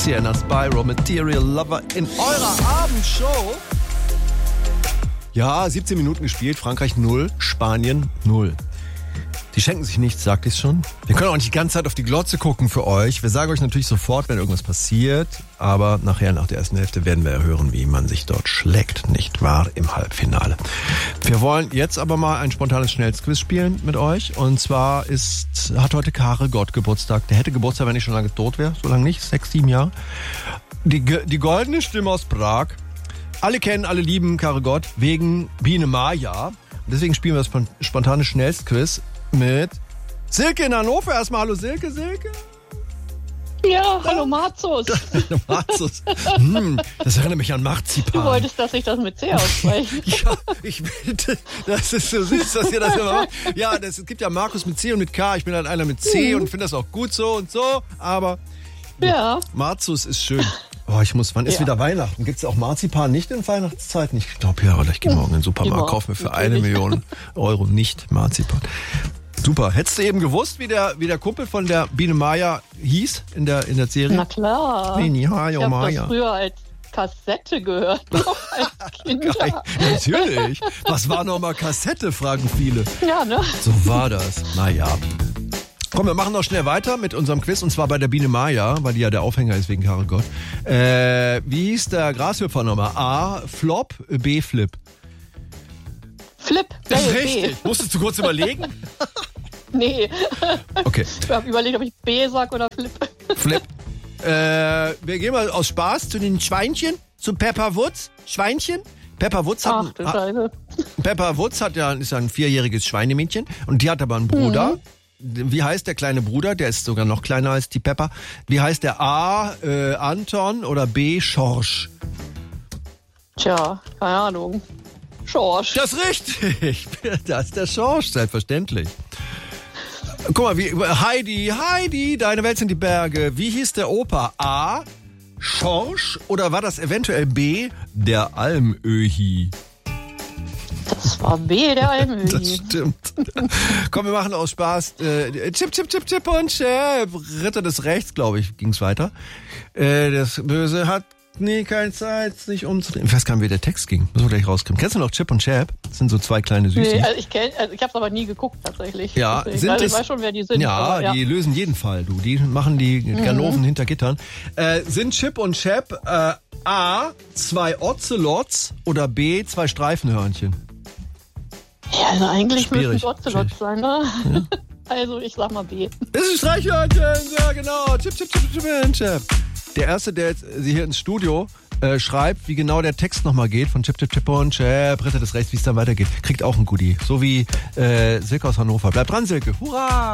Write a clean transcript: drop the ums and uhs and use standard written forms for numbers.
Sienna Spyro, Material Lover in eurer Abendshow. Ja, 17 Minuten gespielt, Frankreich 0, Spanien 0. Die schenken sich nichts, sagte ich schon. Wir können auch nicht die ganze Zeit auf die Glotze gucken für euch. Wir sagen euch natürlich sofort, wenn irgendwas passiert. Aber nachher, nach der ersten Hälfte, werden wir ja hören, wie man sich dort schlägt, nicht wahr, im Halbfinale. Wir wollen jetzt aber mal ein spontanes Schnellsquiz spielen mit euch. Und zwar hat heute Karel Gott Geburtstag. Der hätte Geburtstag, wenn ich schon lange tot wäre. So lange nicht, 6, 7 Jahre. Die goldene Stimme aus Prag. Alle kennen, alle lieben Karel Gott wegen Biene Maya. Deswegen spielen wir das spontane Schnellsquiz mit Silke in Hannover. Erstmal hallo Silke. Ja, hallo Marzus. Marzus. Das erinnert mich an Marzipan. Du wolltest, dass ich das mit C ausspreche. Ja, ich bitte. Das ist so süß, dass ihr das immer macht. Ja, es gibt ja Markus mit C und mit K. Ich bin halt einer mit C und finde das auch gut so und so. Aber ja. Marzus ist schön. Oh, wann ist wieder Weihnachten? Gibt es auch Marzipan nicht in Weihnachtszeiten? Ich glaube ja, oder ich gehe morgen in den Supermarkt, kaufe mir für 1 Million Euro nicht Marzipan. Super. Hättest du eben gewusst, wie der Kumpel von der Biene Maya hieß in der Serie? Na klar. Ich habe das früher als Kassette gehört, noch als Kinder. Geil. Natürlich. Was war nochmal Kassette, fragen viele. Ja, ne? So war das. Naja. Komm, wir machen noch schnell weiter mit unserem Quiz, und zwar bei der Biene Maya, weil die ja der Aufhänger ist wegen Karel Gott. Wie hieß der Grashüpfer nochmal? A, Flop, B, Flip. Flip. Richtig. B. Musstest du kurz überlegen? Nee. Okay. Ich habe überlegt, ob ich B sag oder Flip. Flip. Wir gehen mal aus Spaß zu den Schweinchen, zu Pepper Woods. Schweinchen. Pepper Woods ist ja ein 4-jähriges Schweinemädchen und die hat aber einen Bruder. Wie heißt der kleine Bruder? Der ist sogar noch kleiner als die Pepper. Wie heißt der? A, Anton oder B, Schorsch? Tja, keine Ahnung. Schorsch. Das ist richtig. Das ist der Schorsch, selbstverständlich. Guck mal, Heidi, deine Welt sind die Berge. Wie hieß der Opa? A, Schorsch oder war das eventuell B, der Almöhi? Das war B, der Almöhi. Das stimmt. Komm, wir machen aus Spaß. Chip und Chap. Ritter des Rechts, glaube ich, ging's weiter. Das Böse hat keine Zeit, sich umzudrehen. Ich weiß gar nicht, wie der Text ging. Müssen wir gleich rauskriegen. Kennst du noch Chip und Chap? Das sind so 2 kleine Süßis. Nee, ich hab's aber nie geguckt, tatsächlich. Ja, ich weiß schon, wer die sind. Ja, aber, die lösen jeden Fall, du. Die machen die Ganoven hinter Gittern. Sind Chip und Chap A, 2 Ocelots oder B, 2 Streifenhörnchen? Ja, also eigentlich müssen es Ocelot sein, ne? Ja. Also ich sag mal B. Das ist ein Streichhörnchen, ja genau. Chip, Chap. Der Erste, der jetzt hier ins Studio schreibt, wie genau der Text nochmal geht, von Chip und Chap, Ritter des Rechts, wie es dann weitergeht, kriegt auch ein Goodie. So wie Silke aus Hannover. Bleibt dran, Silke. Hurra!